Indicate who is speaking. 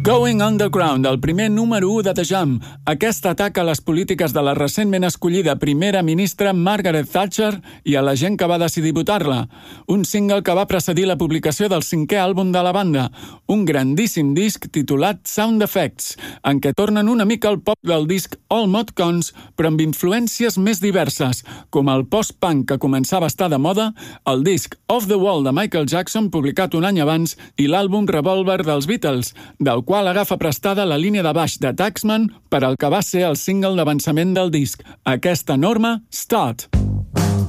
Speaker 1: Going Underground, el primer número 1 de The Jam. Aquest ataca les polítiques de la recentment escollida primera ministra Margaret Thatcher i a la gent que va decidir votar-la. Un single que va precedir la publicació del 5è àlbum de la banda, un grandíssim disc titulat Sound Effects, en què tornen una mica al pop del disc All Mod Cons, però amb influències més diverses, com el post-punk que començava a estar de moda, el disc Off the Wall de Michael Jackson, publicat un any abans, i l'àlbum Revolver dels Beatles, del qual agafa prestada la línia de baix de Taxman per al que va ser el single d'avançament del disc, aquesta norma, Start.